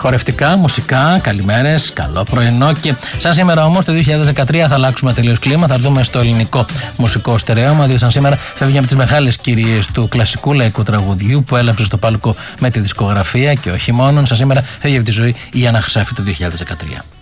χορευτικά, μουσικά, καλημέρες, καλό πρωινό. Και σαν σήμερα όμως το 2013 θα αλλάξουμε τελείως κλίμα. Θα έρθουμε στο ελληνικό μουσικό στερεώμα, διότι σαν σήμερα φεύγει από τις μεγάλες κυρίες του κλασικού λαϊκού τραγουδιού που έλαψε στο πάλκο με τη δισκογραφία και όχι μόνο. Σαν σήμερα φεύγει από τη ζωή η Άννα Χρυσάφη το 2013.